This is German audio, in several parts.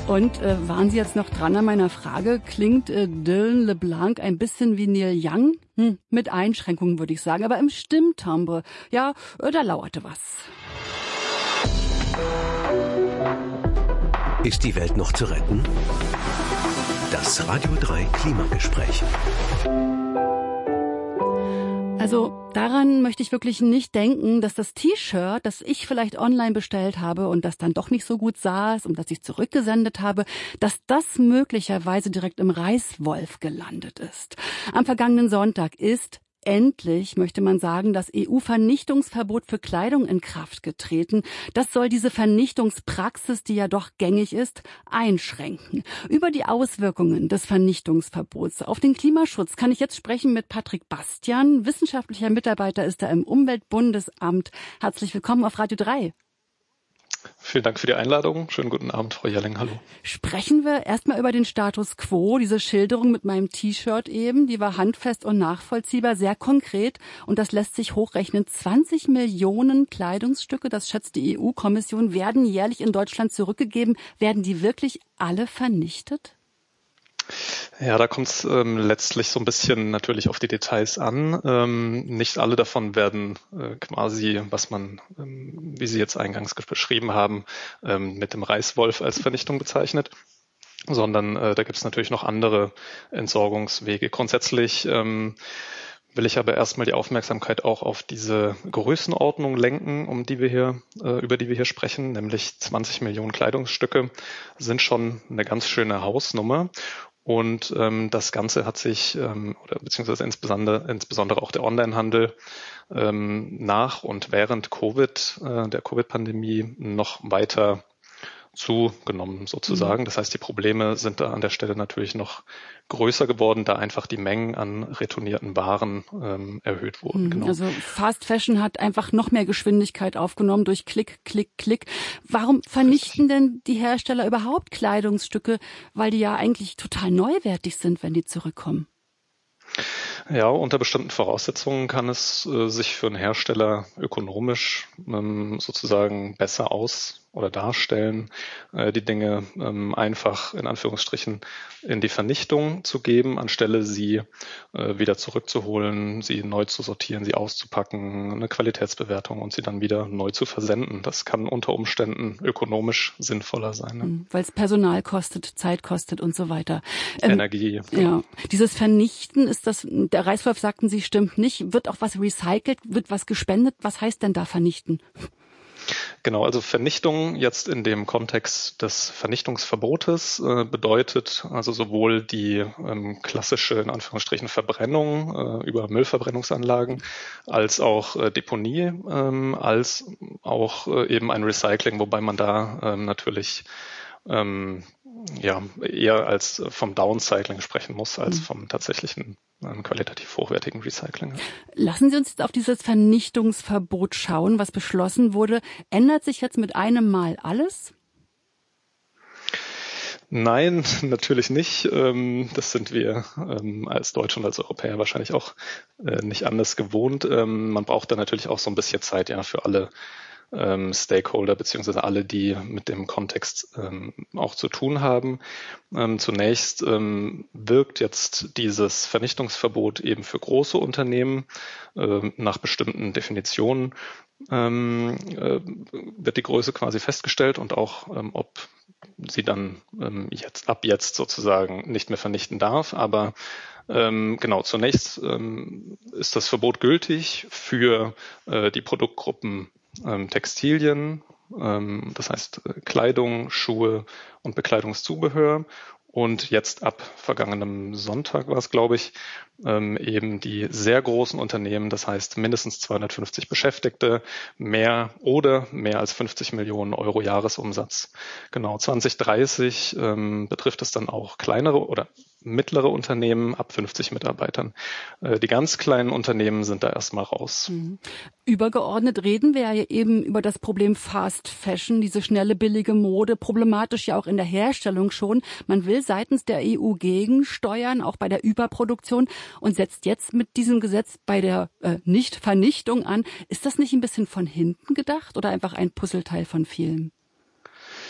Und waren Sie jetzt noch dran an meiner Frage? Klingt Dylan LeBlanc ein bisschen wie Neil Young? Mit Einschränkungen würde ich sagen, aber im Stimmtimbre, ja, da lauerte was. Ist die Welt noch zu retten? Das Radio 3 Klimagespräch. Also daran möchte ich wirklich nicht denken, dass das T-Shirt, das ich vielleicht online bestellt habe und das dann doch nicht so gut saß und das ich zurückgesendet habe, dass das möglicherweise direkt im Reißwolf gelandet ist. Am vergangenen Sonntag ist endlich, möchte man sagen, das EU-Vernichtungsverbot für Kleidung in Kraft getreten. Das soll diese Vernichtungspraxis, die ja doch gängig ist, einschränken. Über die Auswirkungen des Vernichtungsverbots auf den Klimaschutz kann ich jetzt sprechen mit Patrick Bastian. Wissenschaftlicher Mitarbeiter ist er im Umweltbundesamt. Herzlich willkommen auf Radio 3. Vielen Dank für die Einladung. Schönen guten Abend, Frau Jelling. Hallo. Sprechen wir erstmal über den Status quo. Diese Schilderung mit meinem T-Shirt eben, die war handfest und nachvollziehbar, sehr konkret. Und das lässt sich hochrechnen. 20 Millionen Kleidungsstücke, das schätzt die EU-Kommission, werden jährlich in Deutschland zurückgegeben. Werden die wirklich alle vernichtet? Ja, da kommt es letztlich so ein bisschen natürlich auf die Details an. Nicht alle davon werden quasi, was man, wie Sie jetzt eingangs beschrieben haben, mit dem Reißwolf als Vernichtung bezeichnet, sondern da gibt es natürlich noch andere Entsorgungswege. Grundsätzlich will ich aber erstmal die Aufmerksamkeit auch auf diese Größenordnung lenken, über die wir hier sprechen, nämlich 20 Millionen Kleidungsstücke sind schon eine ganz schöne Hausnummer. Und das Ganze hat sich, oder beziehungsweise insbesondere auch der Onlinehandel nach und während der Covid-Pandemie noch weiter zugenommen sozusagen. Das heißt, die Probleme sind da an der Stelle natürlich noch größer geworden, da einfach die Mengen an retournierten Waren erhöht wurden. Genau. Also Fast Fashion hat einfach noch mehr Geschwindigkeit aufgenommen durch Klick, Klick, Klick. Warum vernichten denn die Hersteller überhaupt Kleidungsstücke? Weil die ja eigentlich total neuwertig sind, wenn die zurückkommen. Ja, unter bestimmten Voraussetzungen kann es sich für einen Hersteller ökonomisch sozusagen besser darstellen, die Dinge einfach in Anführungsstrichen in die Vernichtung zu geben, anstelle sie wieder zurückzuholen, sie neu zu sortieren, sie auszupacken, eine Qualitätsbewertung und sie dann wieder neu zu versenden. Das kann unter Umständen ökonomisch sinnvoller sein. Ne? Weil es Personal kostet, Zeit kostet und so weiter. Energie. Ja, dieses Vernichten ist das, der Reißwolf sagten Sie, stimmt nicht. Wird auch was recycelt, wird was gespendet? Was heißt denn da vernichten? Genau, also Vernichtung jetzt in dem Kontext des Vernichtungsverbotes bedeutet also sowohl die klassische, in Anführungsstrichen, Verbrennung über Müllverbrennungsanlagen als auch Deponie, als auch eben ein Recycling, wobei man da natürlich eher als vom Downcycling sprechen muss, als vom tatsächlichen qualitativ hochwertigen Recycling. Lassen Sie uns jetzt auf dieses Vernichtungsverbot schauen, was beschlossen wurde. Ändert sich jetzt mit einem Mal alles? Nein, natürlich nicht. Das sind wir als Deutsche und als Europäer wahrscheinlich auch nicht anders gewohnt. Man braucht da natürlich auch so ein bisschen Zeit, ja, für alle Stakeholder beziehungsweise alle, die mit dem Kontext auch zu tun haben. Zunächst wirkt jetzt dieses Vernichtungsverbot eben für große Unternehmen nach bestimmten Definitionen. Wird die Größe quasi festgestellt und auch, ob sie dann ab jetzt sozusagen nicht mehr vernichten darf. Aber zunächst ist das Verbot gültig für die Produktgruppen Textilien, das heißt Kleidung, Schuhe und Bekleidungszubehör. Und jetzt ab vergangenem Sonntag war es, glaube ich, eben die sehr großen Unternehmen, das heißt mindestens 250 Beschäftigte, mehr als 50 Millionen Euro Jahresumsatz. Genau, 2030 betrifft es dann auch kleinere oder mittlere Unternehmen ab 50 Mitarbeitern. Die ganz kleinen Unternehmen sind da erstmal raus. Übergeordnet reden wir ja eben über das Problem Fast Fashion, diese schnelle, billige Mode, problematisch ja auch in der Herstellung schon. Man will seitens der EU gegensteuern, auch bei der Überproduktion, und setzt jetzt mit diesem Gesetz bei der Nichtvernichtung an. Ist das nicht ein bisschen von hinten gedacht oder einfach ein Puzzleteil von vielen?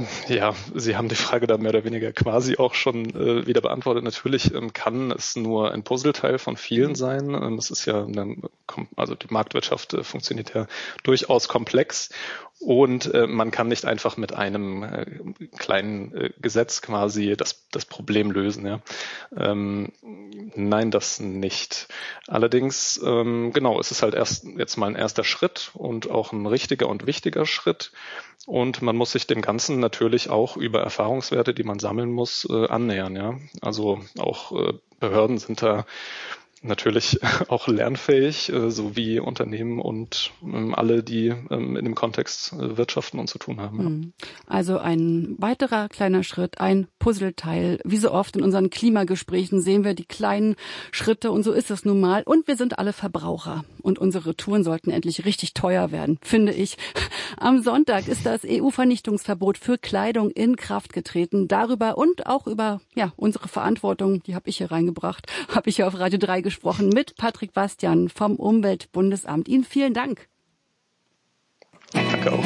Ja, Sie haben die Frage da mehr oder weniger quasi auch schon wieder beantwortet. Natürlich kann es nur ein Puzzleteil von vielen sein. Es ist ja, also die Marktwirtschaft funktioniert ja durchaus komplex. Und man kann nicht einfach mit einem kleinen Gesetz quasi das Problem lösen. Ja. Nein, das nicht. Allerdings, genau, es ist halt jetzt mal ein erster Schritt und auch ein richtiger und wichtiger Schritt. Und man muss sich dem Ganzen natürlich auch über Erfahrungswerte, die man sammeln muss, annähern. Ja. Also auch Behörden sind da natürlich auch lernfähig, so wie Unternehmen und alle, die in dem Kontext wirtschaften und zu tun haben. Ja. Also ein weiterer kleiner Schritt, ein Puzzleteil. Wie so oft in unseren Klimagesprächen sehen wir die kleinen Schritte und so ist es nun mal. Und wir sind alle Verbraucher und unsere Touren sollten endlich richtig teuer werden, finde ich. Am Sonntag ist das EU-Vernichtungsverbot für Kleidung in Kraft getreten. Darüber und auch über unsere Verantwortung, die habe ich hier reingebracht, habe ich hier auf Radio 3 gesprochen mit Patrick Bastian vom Umweltbundesamt. Ihnen vielen Dank. Danke auch.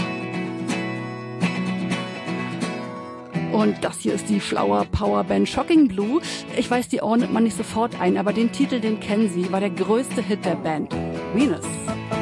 Und das hier ist die Flower Power Band Shocking Blue. Ich weiß, die ordnet man nicht sofort ein, aber den Titel, den kennen Sie, war der größte Hit der Band. Venus.